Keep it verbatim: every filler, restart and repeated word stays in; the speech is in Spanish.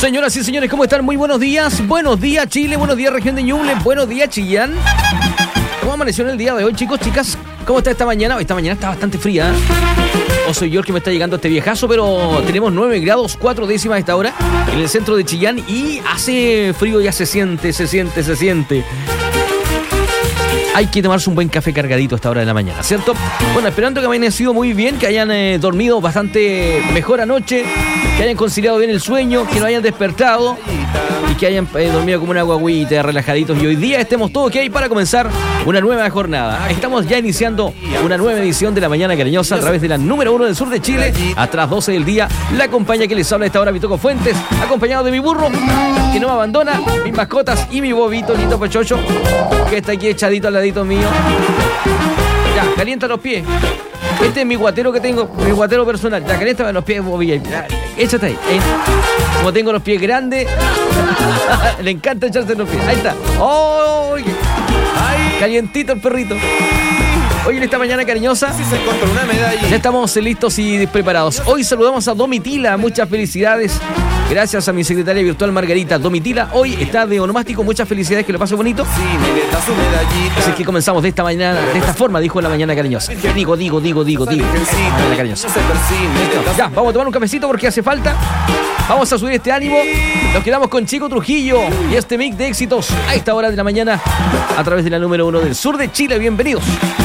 Señoras y señores, ¿cómo están? Muy buenos días. Buenos días, Chile. Buenos días, región de Ñuble. Buenos días, Chillán. ¿Cómo amaneció en el día de hoy, chicos, chicas? ¿Cómo está esta mañana? Esta mañana está bastante fría, ¿eh? O soy yo el que me está llegando este viejazo, pero tenemos nueve grados, cuatro décimas a esta hora en el centro de Chillán y hace frío, ya se siente, se siente, se siente. Hay que tomarse un buen café cargadito a esta hora de la mañana, ¿cierto? Bueno, esperando que hayan sido muy bien, que hayan eh, dormido bastante mejor anoche, que hayan conciliado bien el sueño, que no hayan despertado y que hayan eh, dormido como una guagüita, relajaditos. Y hoy día estemos todos que hay para comenzar una nueva jornada. Estamos ya iniciando una nueva edición de La Mañana Cariñosa a través de la número uno del sur de Chile. Hasta las doce del día, la compañía que les habla a esta hora, Vitoco Fuentes, acompañado de mi burro, que no me abandona, mis mascotas y mi bobito, Nito Pechocho, que está aquí echadito al ladito mío. Ya, calienta los pies. Este es mi guatero que tengo, mi guatero personal. Ya, caliéntame los pies, bobilla. Ya, échate ahí. Eh. Como tengo los pies grandes, le encanta echarse los pies. Ahí está. ¡Oh! Calientito el perrito. Hoy en esta mañana cariñosa sí se encontró una medalla. Ya estamos listos y preparados. Hoy saludamos a Domitila, muchas felicidades. Gracias a mi secretaria virtual Margarita. Domitila hoy está de onomástico, muchas felicidades, que lo pase bonito. Sí, me le da su medallita. Así que comenzamos de esta mañana, de esta forma, dijo en La Mañana Cariñosa. Digo, digo, digo, digo, digo. La Mañana Cariñosa. Ya, vamos a tomar un cafecito porque hace falta. Vamos a subir este ánimo. Nos quedamos con Chico Trujillo y este mix de éxitos a esta hora de la mañana a través de la número uno del sur de Chile. Bienvenidos.